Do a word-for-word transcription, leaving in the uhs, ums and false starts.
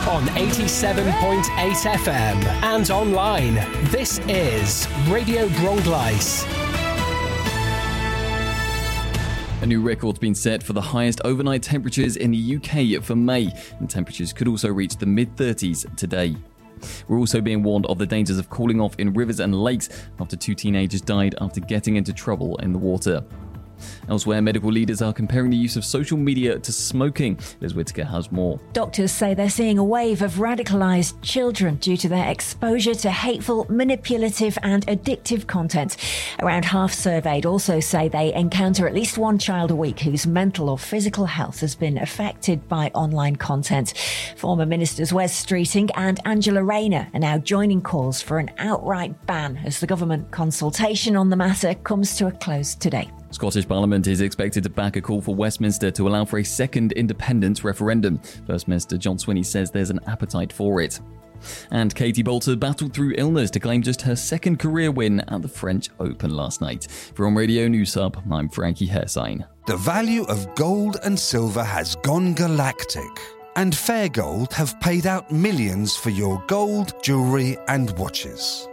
on eighty-seven point eight F M and online. This is Radio Brongleis. A new record's been set for the highest overnight temperatures in the U K for May, and temperatures could also reach the mid-thirties today. We're also being warned of the dangers of cooling off in rivers and lakes after two teenagers died after getting into trouble in the water. Elsewhere, medical leaders are comparing the use of social media to smoking. Liz Whittaker has more. Doctors say they're seeing a wave of radicalised children due to their exposure to hateful, manipulative and addictive content. Around half surveyed also say they encounter at least one child a week whose mental or physical health has been affected by online content. Former Ministers Wes Streeting and Angela Rayner are now joining calls for an outright ban as the government consultation on the matter comes to a close today. Scottish Parliament is expected to back a call for Westminster to allow for a second independence referendum. First Minister John Swinney says there's an appetite for it. And Katie Boulter battled through illness to claim just her second career win at the French Open last night. From Radio News Hub, I'm Frankie Hersign. The value of gold and silver has gone galactic, and Fair Gold have paid out millions for your gold, jewellery and watches.